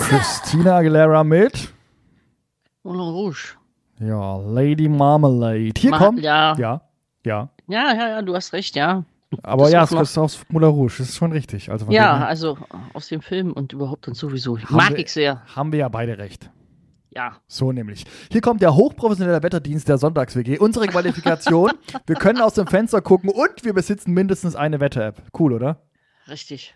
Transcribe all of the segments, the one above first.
Christina Aguilera mit Moulin Rouge. ja, Lady Marmalade. Hier kommt. Ja. Ja, du hast recht, ja. Aber Das ja, auch es ist aus Moulin Rouge, das ist schon richtig. Also von dem her also aus dem Film und überhaupt und sowieso. Haben wir- Ich sehr. haben wir ja beide recht. Ja. So nämlich. Hier kommt der hochprofessionelle Wetterdienst der Sonntags-WG. Unsere Qualifikation. Wir können aus dem Fenster gucken und wir besitzen mindestens eine Wetter-App. Cool, oder? Richtig.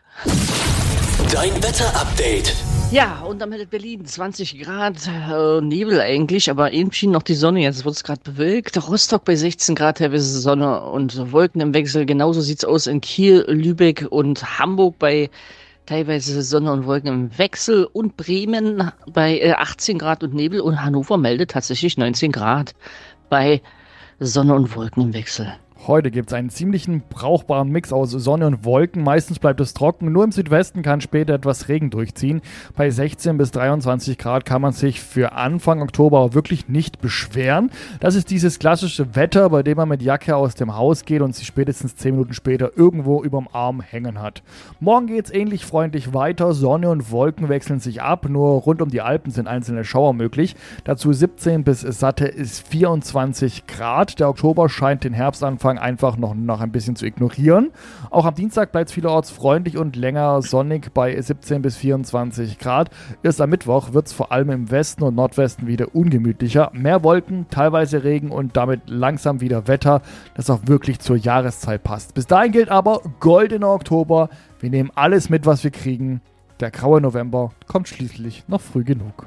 Dein Wetter-Update. Ja, und dann meldet Berlin 20 Grad Nebel eigentlich, aber eben schien noch die Sonne. Jetzt wird es gerade bewölkt. Rostock bei 16 Grad, teilweise Sonne und Wolken im Wechsel. Genauso sieht es aus in Kiel, Lübeck und Hamburg bei teilweise Sonne und Wolken im Wechsel. Und Bremen bei 18 Grad und Nebel. Und Hannover meldet tatsächlich 19 Grad bei Sonne und Wolken im Wechsel. Heute gibt es einen ziemlichen brauchbaren Mix aus Sonne und Wolken. Meistens bleibt es trocken. Nur im Südwesten kann später etwas Regen durchziehen. Bei 16 bis 23 Grad kann man sich für Anfang Oktober wirklich nicht beschweren. Das ist dieses klassische Wetter, bei dem man mit Jacke aus dem Haus geht und sie spätestens 10 Minuten später irgendwo überm Arm hängen hat. Morgen geht es ähnlich freundlich weiter. Sonne und Wolken wechseln sich ab. Nur rund um die Alpen sind einzelne Schauer möglich. Dazu 17 bis satte ist 24 Grad. Der Oktober scheint den Herbstanfang einfach noch ein bisschen zu ignorieren. Auch am Dienstag bleibt es vielerorts freundlich und länger sonnig bei 17 bis 24 Grad. Erst am Mittwoch wird es vor allem im Westen und Nordwesten wieder ungemütlicher. Mehr Wolken, teilweise Regen und damit langsam wieder Wetter, das auch wirklich zur Jahreszeit passt. Bis dahin gilt aber goldener Oktober. Wir nehmen alles mit, was wir kriegen. Der graue November kommt schließlich noch früh genug.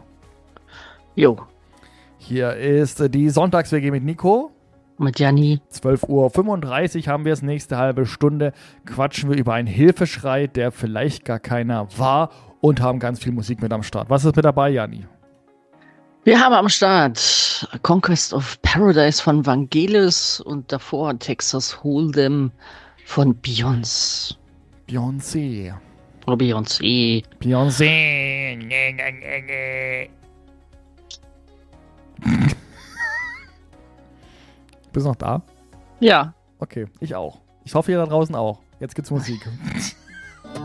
Jo, Hier ist die Sonntags-WG mit Nico. mit Janni. 12:35 Uhr haben wir es, nächste halbe Stunde quatschen wir über einen Hilfeschrei, der vielleicht gar keiner war und haben ganz viel Musik mit am Start. Was ist mit dabei, Janni? Wir haben am Start Conquest of Paradise von Vangelis und davor Texas Hold'em von Beyoncé. Beyoncé. Oder Beyoncé. Beyoncé. Bist du noch da? Ja. Okay, ich auch. Ich hoffe, ihr da draußen auch. Jetzt gibt's Musik.